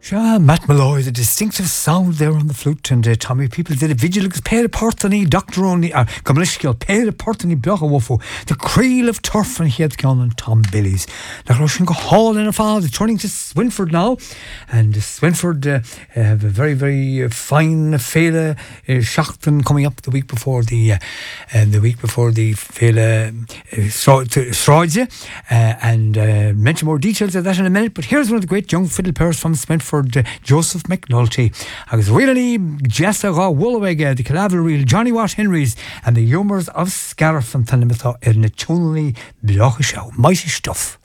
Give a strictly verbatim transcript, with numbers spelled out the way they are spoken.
Yeah, Matt Malloy, the distinctive sound there on the flute, and uh, Tommy People did a vigil agus Pere Portany, Doctor Only, uh, Comlishkiel, Pere Portany, Blochawofo, the Creel of Turf, and Headcon and Tom Billy's. Now, Russian go Hall in a fall, turning to Swinford now, and uh, Swinford uh, have a very, very uh, fine Fela uh, Shachten coming up the week before the, uh, uh, the week before the Fela uh, Stroidje, uh, and uh, mention more details of that in a minute, but here's one of the great young fiddle players from Swinford, Uh, Joseph McNulty agus really Jessa Ra Woolaweg, the Calavery, Johnny Watt Henrys, and the humours of Scariff and Tanimata in a tonally block show. Mighty stuff.